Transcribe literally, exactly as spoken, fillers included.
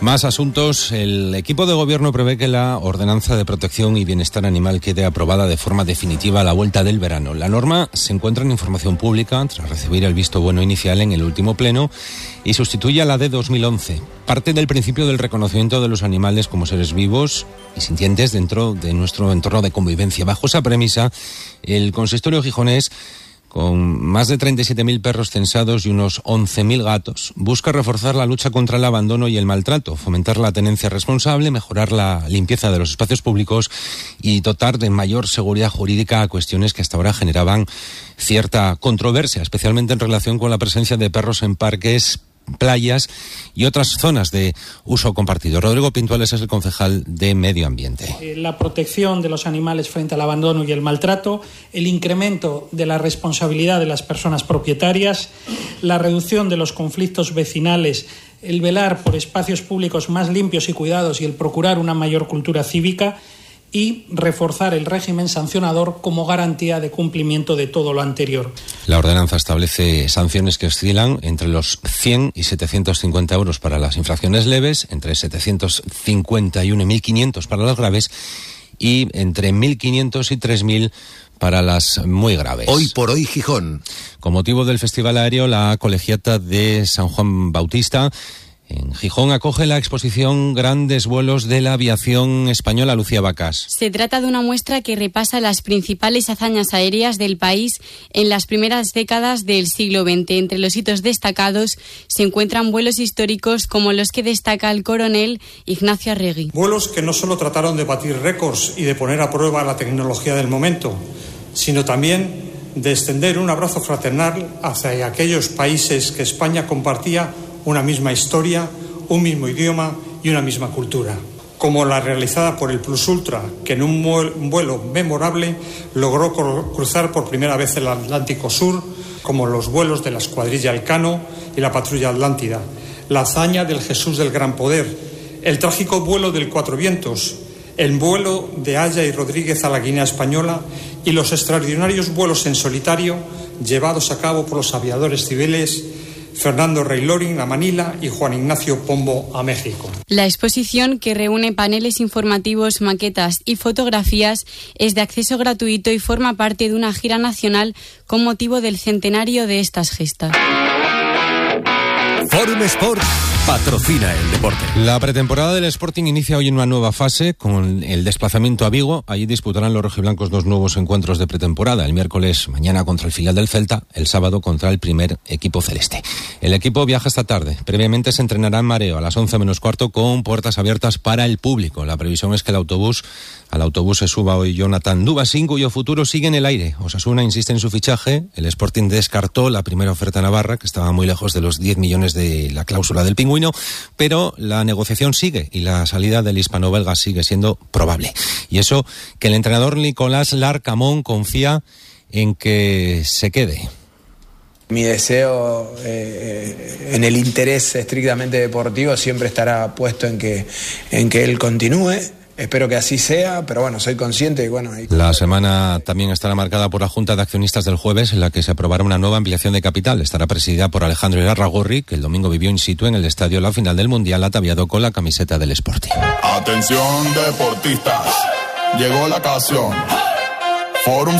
Más asuntos. El equipo de gobierno prevé que la ordenanza de protección y bienestar animal quede aprobada de forma definitiva a la vuelta del verano. La norma se encuentra en información pública tras recibir el visto bueno inicial en el último pleno y sustituye a la de dos mil once. Parte del principio del reconocimiento de los animales como seres vivos y sintientes dentro de nuestro entorno de convivencia. Bajo esa premisa, el consistorio gijonés, con más de treinta y siete mil perros censados y unos once mil gatos, busca reforzar la lucha contra el abandono y el maltrato, fomentar la tenencia responsable, mejorar la limpieza de los espacios públicos y dotar de mayor seguridad jurídica a cuestiones que hasta ahora generaban cierta controversia, especialmente en relación con la presencia de perros en parques, playas y otras zonas de uso compartido. Rodrigo Pintuales es el concejal de Medio Ambiente. La protección de los animales frente al abandono y el maltrato, el incremento de la responsabilidad de las personas propietarias, la reducción de los conflictos vecinales, el velar por espacios públicos más limpios y cuidados y el procurar una mayor cultura cívica, y reforzar el régimen sancionador como garantía de cumplimiento de todo lo anterior. La ordenanza establece sanciones que oscilan entre los cien y setecientos cincuenta euros para las infracciones leves, entre setecientos cincuenta y uno y mil quinientos para las graves y entre mil quinientos y tres mil para las muy graves. Hoy por hoy Gijón. Con motivo del Festival Aéreo, la Colegiata de San Juan Bautista en Gijón acoge la exposición Grandes Vuelos de la Aviación Española. Lucía Vacas. Se trata de una muestra que repasa las principales hazañas aéreas del país en las primeras décadas del siglo veinte. Entre los hitos destacados se encuentran vuelos históricos como los que destaca el coronel Ignacio Arregui. Vuelos que no solo trataron de batir récords y de poner a prueba la tecnología del momento, sino también de extender un abrazo fraternal hacia aquellos países que España compartía una misma historia, un mismo idioma y una misma cultura, como la realizada por el Plus Ultra, que en un vuelo memorable logró cruzar por primera vez el Atlántico Sur, como los vuelos de la Escuadrilla Elcano y la Patrulla Atlántida, la hazaña del Jesús del Gran Poder, el trágico vuelo del Cuatro Vientos, el vuelo de Haya y Rodríguez a la Guinea Española y los extraordinarios vuelos en solitario llevados a cabo por los aviadores civiles Fernando Rey Loring a Manila y Juan Ignacio Pombo a México. La exposición, que reúne paneles informativos, maquetas y fotografías, es de acceso gratuito y forma parte de una gira nacional con motivo del centenario de estas gestas. Forum Sport patrocina el deporte. La pretemporada del Sporting inicia hoy en una nueva fase con el desplazamiento a Vigo. Allí disputarán los rojiblancos dos nuevos encuentros de pretemporada. El miércoles mañana contra el filial del Celta, el sábado contra el primer equipo celeste. El equipo viaja esta tarde. Previamente se entrenará en Mareo a las once menos cuarto con puertas abiertas para el público. La previsión es que el autobús, al autobús se suba hoy Jonathan Dubasín, cuyo futuro sigue en el aire. Osasuna insiste en su fichaje. El Sporting descartó la primera oferta navarra, que estaba muy lejos de los diez millones de la cláusula del Pingüino, pero la negociación sigue y la salida del hispano-belga sigue siendo probable. Y eso que el entrenador Nicolás Larcamón confía en que se quede. Mi deseo eh, en el interés estrictamente deportivo siempre estará puesto en que, en que él continúe. Espero que así sea, pero bueno, soy consciente y bueno... Hay... La semana también estará marcada por la Junta de Accionistas del jueves, en la que se aprobará una nueva ampliación de capital. Estará presidida por Alejandro Irarragorri, que el domingo vivió in situ en el estadio la final del Mundial, ataviado con la camiseta del Sporting. Atención deportistas, llegó la ocasión. Forum